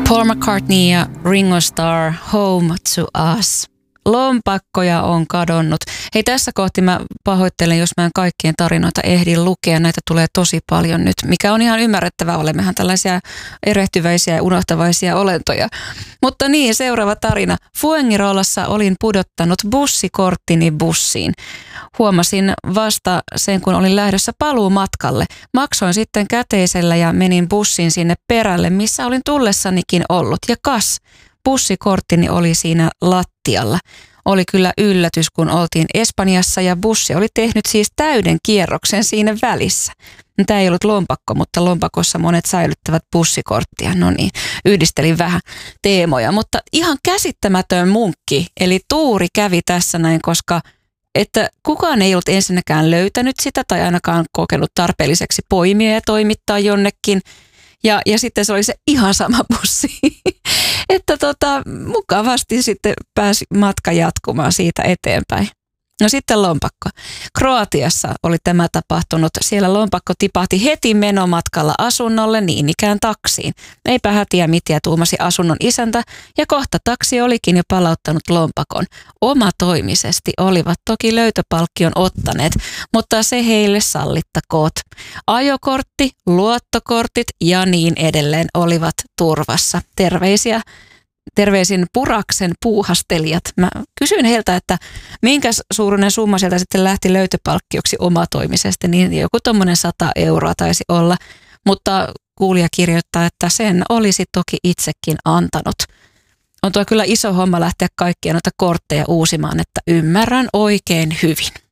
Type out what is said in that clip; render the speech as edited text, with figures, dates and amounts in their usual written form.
Paul McCartney ja Ringo Starr, Home to Us. Lompakkoja on kadonnut. Hei, tässä kohti mä pahoittelen, jos mä en kaikkien tarinoita ehdin lukea. Näitä tulee tosi paljon nyt, mikä on ihan ymmärrettävää. Olemmehan tällaisia erehtyväisiä ja unohtavaisia olentoja. Mutta niin, seuraava tarina. Fuengirolassa olin pudottanut bussikorttini bussiin. Huomasin vasta sen, kun olin lähdössä paluumatkalle. Maksoin sitten käteisellä ja menin bussiin sinne perälle, missä olin tullessanikin ollut. Ja kas, bussikorttini oli siinä lattialla. Oli kyllä yllätys, kun oltiin Espanjassa ja bussi oli tehnyt siis täyden kierroksen siinä välissä. Tämä ei ollut lompakko, mutta lompakossa monet säilyttävät bussikorttia. No niin, yhdistelin vähän teemoja, mutta ihan käsittämätön munkki. Eli tuuri kävi tässä näin, koska että kukaan ei ollut ensinnäkään löytänyt sitä tai ainakaan kokenut tarpeelliseksi poimia ja toimittaa jonnekin. Ja sitten se oli se ihan sama bussi, että mukavasti sitten pääsi matka jatkumaan siitä eteenpäin. No sitten lompakko. Kroatiassa oli tämä tapahtunut. Siellä lompakko tipahti heti menomatkalla asunnolle, niin ikään taksiin. Eipä hätiä mitiä, tuumasi asunnon isäntä ja kohta taksi olikin jo palauttanut lompakon. Omatoimisesti olivat toki löytöpalkkion ottaneet, mutta se heille sallittakoot. Ajokortti, luottokortit ja niin edelleen olivat turvassa. Terveisin Puraksen puuhastelijat. Mä kysyin heiltä, että minkä suuruinen summa sieltä sitten lähti löytöpalkkioksi omatoimisesti, niin joku tommoinen 100 euroa taisi olla, mutta kuulija kirjoittaa, että sen olisi toki itsekin antanut. On tuo kyllä iso homma lähteä kaikkia noita kortteja uusimaan, että ymmärrän oikein hyvin.